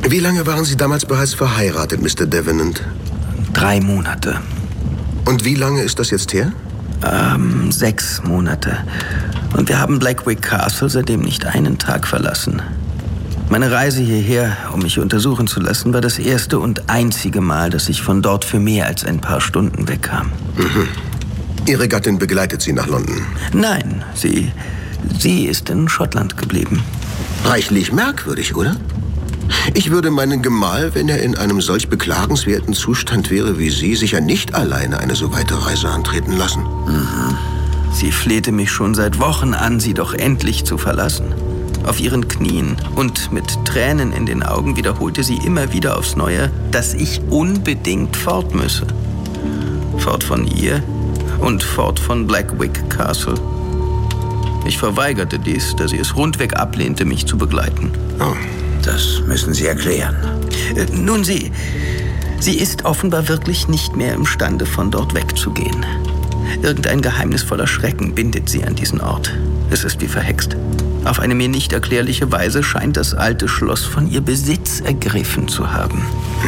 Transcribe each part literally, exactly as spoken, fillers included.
Wie lange waren Sie damals bereits verheiratet, Mister Davenant? Drei Monate. Und wie lange ist das jetzt her? Ähm, sechs Monate. Und wir haben Blackwick Castle seitdem nicht einen Tag verlassen. Meine Reise hierher, um mich untersuchen zu lassen, war das erste und einzige Mal, dass ich von dort für mehr als ein paar Stunden wegkam. Mhm. Ihre Gattin begleitet Sie nach London? Nein, sie, sie ist in Schottland geblieben. Reichlich merkwürdig, oder? Ich würde meinen Gemahl, wenn er in einem solch beklagenswerten Zustand wäre wie Sie, sicher nicht alleine eine so weite Reise antreten lassen. Mhm. Sie flehte mich schon seit Wochen an, sie doch endlich zu verlassen. Auf ihren Knien und mit Tränen in den Augen wiederholte sie immer wieder aufs Neue, dass ich unbedingt fort müsse. Fort von ihr und fort von Blackwick Castle. Ich verweigerte dies, da sie es rundweg ablehnte, mich zu begleiten. Oh. Das müssen Sie erklären. Äh, nun, sie, sie ist offenbar wirklich nicht mehr imstande, von dort wegzugehen. Irgendein geheimnisvoller Schrecken bindet sie an diesen Ort. Es ist wie verhext. Auf eine mir nicht erklärliche Weise scheint das alte Schloss von ihr Besitz ergriffen zu haben.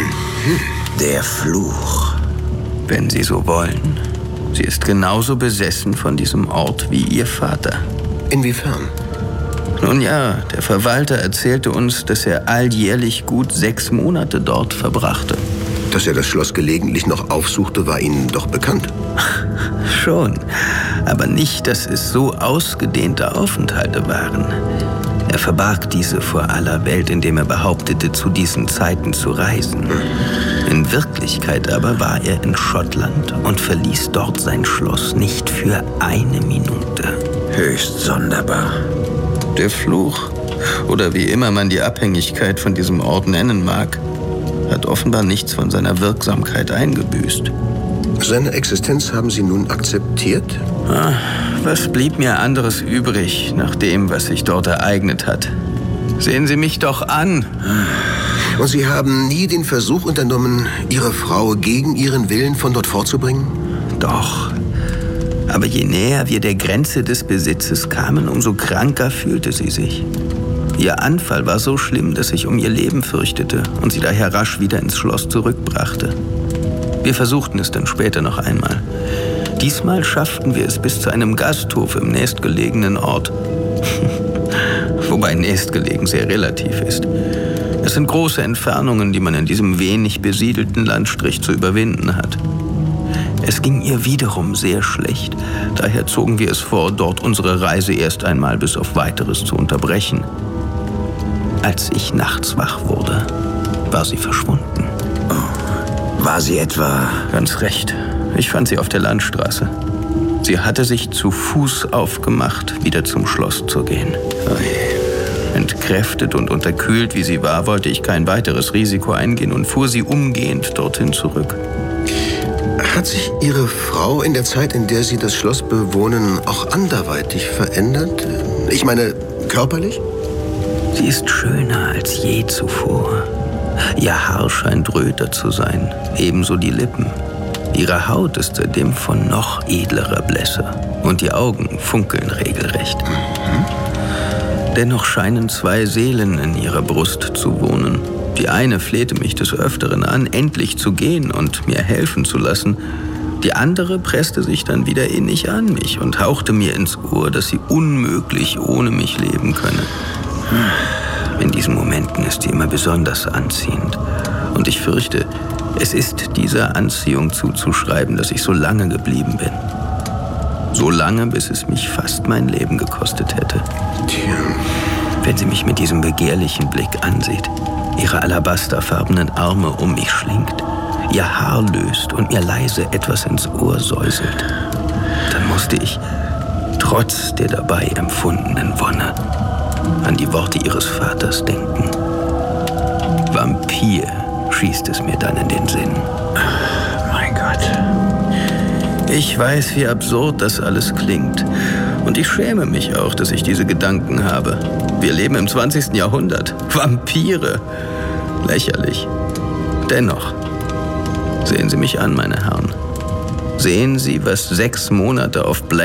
Der Fluch. Wenn Sie so wollen. Sie ist genauso besessen von diesem Ort wie ihr Vater. Inwiefern? Nun ja, der Verwalter erzählte uns, dass er alljährlich gut sechs Monate dort verbrachte. Dass er das Schloss gelegentlich noch aufsuchte, war Ihnen doch bekannt. Schon, aber nicht, dass es so ausgedehnte Aufenthalte waren. Er verbarg diese vor aller Welt, indem er behauptete, zu diesen Zeiten zu reisen. In Wirklichkeit aber war er in Schottland und verließ dort sein Schloss nicht für eine Minute. Höchst sonderbar. Der Fluch, oder wie immer man die Abhängigkeit von diesem Ort nennen mag, hat offenbar nichts von seiner Wirksamkeit eingebüßt. Seine Existenz haben Sie nun akzeptiert? Ah, was blieb mir anderes übrig, nach dem, was sich dort ereignet hat? Sehen Sie mich doch an. Und Sie haben nie den Versuch unternommen, Ihre Frau gegen ihren Willen von dort fortzubringen? Doch. Aber je näher wir der Grenze des Besitzes kamen, umso kranker fühlte sie sich. Ihr Anfall war so schlimm, dass ich um ihr Leben fürchtete und sie daher rasch wieder ins Schloss zurückbrachte. Wir versuchten es dann später noch einmal. Diesmal schafften wir es bis zu einem Gasthof im nächstgelegenen Ort. Wobei nächstgelegen sehr relativ ist. Es sind große Entfernungen, die man in diesem wenig besiedelten Landstrich zu überwinden hat. Es ging ihr wiederum sehr schlecht. Daher zogen wir es vor, dort unsere Reise erst einmal bis auf Weiteres zu unterbrechen. Als ich nachts wach wurde, war sie verschwunden. Oh. War sie etwa... Ganz recht. Ich fand sie auf der Landstraße. Sie hatte sich zu Fuß aufgemacht, wieder zum Schloss zu gehen. Oh. Entkräftet und unterkühlt wie sie war, wollte ich kein weiteres Risiko eingehen und fuhr sie umgehend dorthin zurück. Hat sich Ihre Frau in der Zeit, in der Sie das Schloss bewohnen, auch anderweitig verändert? Ich meine, körperlich? Sie ist schöner als je zuvor. Ihr Haar scheint röter zu sein, ebenso die Lippen. Ihre Haut ist seitdem von noch edlerer Blässe und die Augen funkeln regelrecht. Mhm. Dennoch scheinen zwei Seelen in ihrer Brust zu wohnen. Die eine flehte mich des Öfteren an, endlich zu gehen und mir helfen zu lassen. Die andere presste sich dann wieder innig an mich und hauchte mir ins Ohr, dass sie unmöglich ohne mich leben könne. In diesen Momenten ist sie immer besonders anziehend. Und ich fürchte, es ist dieser Anziehung zuzuschreiben, dass ich so lange geblieben bin. So lange, bis es mich fast mein Leben gekostet hätte. Tja. Wenn sie mich mit diesem begehrlichen Blick ansieht, ihre alabasterfarbenen Arme um mich schlingt, ihr Haar löst und mir leise etwas ins Ohr säuselt, dann musste ich, trotz der dabei empfundenen Wonne, an die Worte ihres Vaters denken. Vampir, schießt es mir dann in den Sinn. Mein Gott. Ich weiß, wie absurd das alles klingt. Und ich schäme mich auch, dass ich diese Gedanken habe. Wir leben im zwanzigsten Jahrhundert. Vampire. Lächerlich. Dennoch, sehen Sie mich an, meine Herren. Sehen Sie, was sechs Monate auf Black